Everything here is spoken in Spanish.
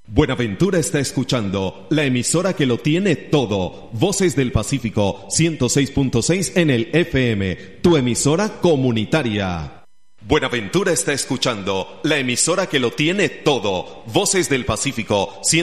Buenaventura está escuchando la emisora que lo tiene todo. Voces del Pacífico 106.6 en el FM, tu emisora comunitaria. Buenaventura está escuchando la emisora que lo tiene todo. Voces del Pacífico